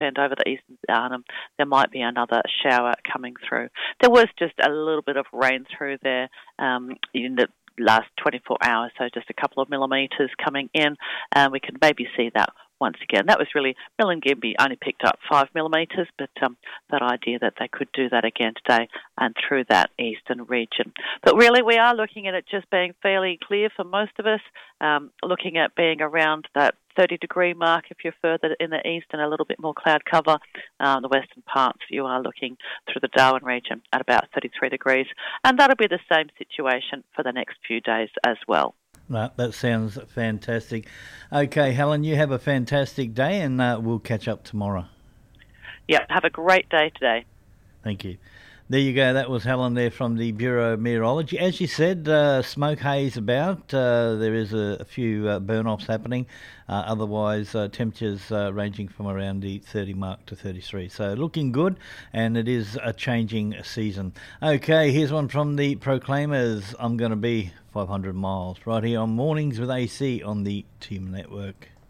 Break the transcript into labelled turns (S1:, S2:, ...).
S1: and over the eastern Arnhem, there might be another shower coming through. There was just a little bit of rain through there in the last 24 hours, so just a couple of millimetres coming in, and we can maybe see that once again. That was really, Milingimbi only picked up 5 millimetres, but that idea that they could do that again today and through that eastern region. But really, we are looking at it just being fairly clear for most of us, looking at being around that 30-degree mark if you're further in the east and a little bit more cloud cover. The western parts, you are looking through the Darwin region at about 33 degrees, and that'll be the same situation for the next few days as well.
S2: No, that sounds fantastic. Okay, Helen, you have a fantastic day, and we'll catch up tomorrow.
S1: Yep, have a great day today.
S2: Thank you. There you go. That was Helen there from the Bureau of Meteorology. As you said, smoke haze about. There is a few burn-offs happening. Otherwise, temperatures ranging from around the 30 mark to 33. So looking good, and it is a changing season. Okay, here's one from the Proclaimers. I'm going to be 500 miles right here on Mornings with AC on the Team Network.